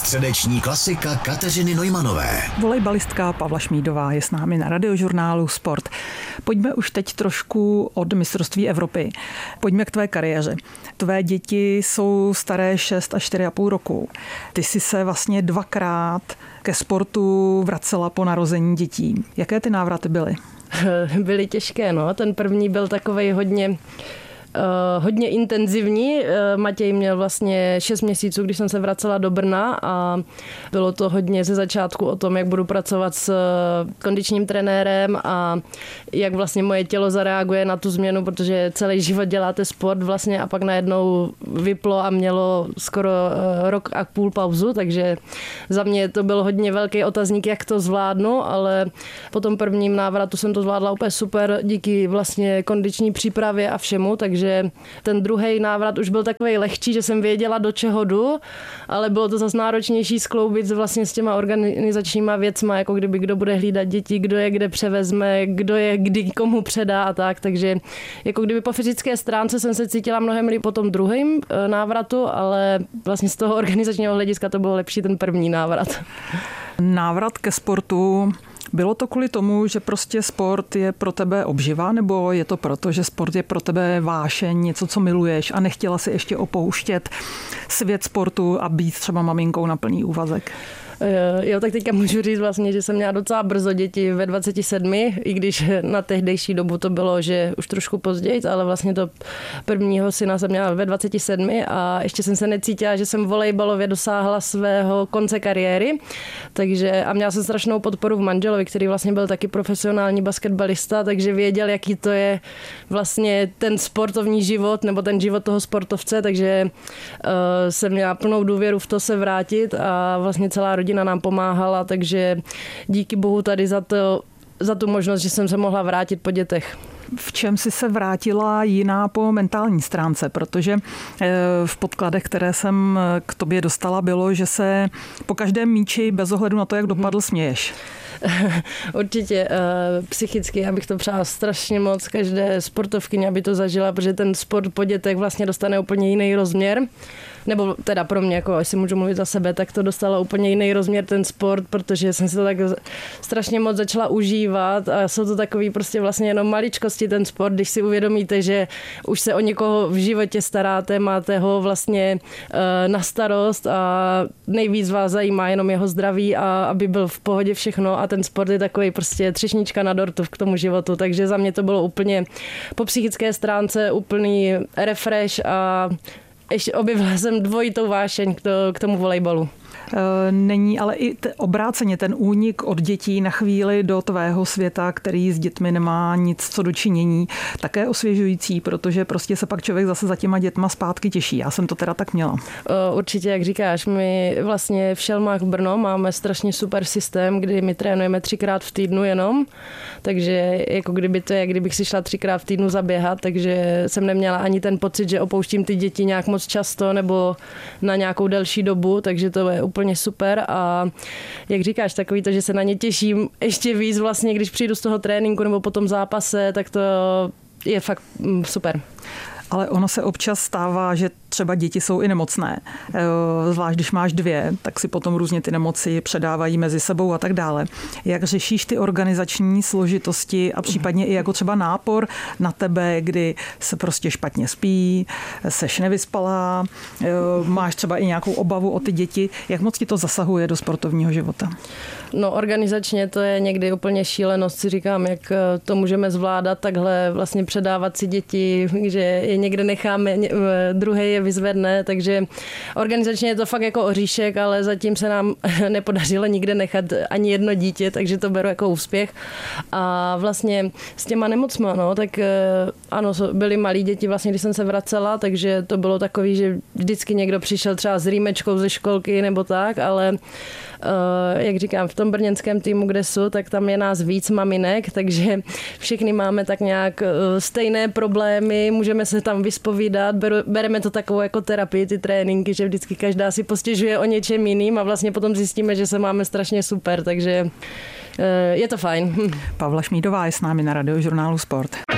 Středeční klasika Kateřiny Neumanové. Volejbalistka Pavla Šmídová je s námi na Radiožurnálu Sport. Pojďme už teď trošku od mistrovství Evropy. Pojďme k tvé kariéře. Tvé děti jsou staré 6 a 4,5 roku. Ty jsi se vlastně 2krát ke sportu vracela po narození dětí. Jaké ty návraty byly? Byly těžké, no. Ten první byl takovej hodně intenzivní. Matěj měl vlastně 6 měsíců, když jsem se vracela do Brna a bylo to hodně ze začátku o tom, jak budu pracovat s kondičním trenérem a jak vlastně moje tělo zareaguje na tu změnu, protože celý život děláte sport vlastně a pak najednou vyplo a mělo skoro rok a půl pauzu, takže za mě to byl hodně velký otazník, jak to zvládnu, ale po tom prvním návratu jsem to zvládla úplně super díky vlastně kondiční přípravě a všemu, takže ten druhý návrat už byl takovej lehčí, že jsem věděla, do čeho jdu, ale bylo to zase náročnější skloubit vlastně s těma organizačníma věcma, jako kdyby kdo bude hlídat děti, kdo je kde převezme, kdo je kdy komu předá a tak, takže jako kdyby po fyzické stránce jsem se cítila mnohem líp po tom druhém návratu, ale vlastně z toho organizačního hlediska to bylo lepší ten první návrat. Návrat ke sportu, bylo to kvůli tomu, že prostě sport je pro tebe obživa, nebo je to proto, že sport je pro tebe vášeň, něco, co miluješ a nechtěla si ještě opouštět svět sportu a být třeba maminkou na plný úvazek? Jo, tak teďka můžu říct vlastně, že jsem měla docela brzo děti ve 27, i když na tehdejší dobu to bylo, že už trošku později, ale vlastně to prvního syna jsem měla ve 27 a ještě jsem se necítila, že jsem volejbalově dosáhla svého konce kariéry, takže a měla jsem strašnou podporu v manželovi, který vlastně byl taky profesionální basketbalista, takže věděl, jaký to je vlastně ten sportovní život nebo ten život toho sportovce, takže jsem měla plnou důvěru v to se vrátit a vlastně celá rodina nám pomáhala, takže díky bohu tady za tu možnost, že jsem se mohla vrátit po dětech. V čem jsi se vrátila jiná po mentální stránce? Protože v podkladech, které jsem k tobě dostala, bylo, že se po každém míči bez ohledu na to, jak dopadl, směješ. Určitě psychicky, já bych to přála strašně moc každé sportovkyně, aby to zažila, protože ten sport po dětech vlastně dostane úplně jiný rozměr. Nebo teda pro mě, jako jestli můžu mluvit za sebe, tak to dostalo úplně jiný rozměr ten sport, protože jsem si to tak strašně moc začala užívat a jsou to takový prostě vlastně jenom maličkosti ten sport, když si uvědomíte, že už se o někoho v životě staráte, máte ho vlastně na starost a nejvíc vás zajímá jenom jeho zdraví a aby byl v pohodě všechno a ten sport je takový prostě třešnička na dortu k tomu životu, takže za mě to bylo úplně po psychické stránce úplný refresh a ještě objevila jsem dvojitou vášeň k tomu volejbalu. Není ale i obráceně ten únik od dětí na chvíli do tvého světa, který s dětmi nemá nic co dočinění, také osvěžující, protože prostě se pak člověk zase za těma dětma zpátky těší. Já jsem to teda tak měla. Určitě, jak říkáš, my vlastně v Šelmách Brno máme strašně super systém, kdy my trénujeme 3krát v týdnu jenom, takže jako kdyby to je, kdybych si šla 3krát v týdnu zaběhat, takže jsem neměla ani ten pocit, že opouštím ty děti nějak moc často nebo na nějakou delší dobu, takže to je úplně super a jak říkáš, takový to, že se na ně těším ještě víc vlastně, když přijdu z toho tréninku nebo po tom zápase, tak to je fakt super. Ale ono se občas stává, že třeba děti jsou i nemocné. Zvlášť když máš 2, tak si potom různě ty nemoci předávají mezi sebou a tak dále. Jak řešíš ty organizační složitosti a případně i jako třeba nápor na tebe, kdy se prostě špatně spí, seš nevyspalá, máš třeba i nějakou obavu o ty děti. Jak moc ti to zasahuje do sportovního života? No organizačně to je někdy úplně šílenost, si říkám, jak to můžeme zvládat takhle vlastně předávat si děti, že je někde necháme, druhý je vyzvedne, takže organizačně je to fakt jako oříšek, ale zatím se nám nepodařilo nikde nechat ani jedno dítě, takže to beru jako úspěch. A vlastně s těma nemocma, no, tak ano, byly malí děti vlastně, když jsem se vracela, takže to bylo takový, že vždycky někdo přišel třeba s rýmečkou ze školky nebo tak, ale jak říkám, v tom brněnském týmu, kde jsou, tak tam je nás víc maminek, takže všichni máme tak nějak stejné problémy, můžeme se tam vyspovídat, bereme to takovou jako terapii, ty tréninky, že vždycky každá si postěžuje o něčem jiným a vlastně potom zjistíme, že se máme strašně super, takže je to fajn. Pavla Šmídová je s námi na Radiožurnálu Sport.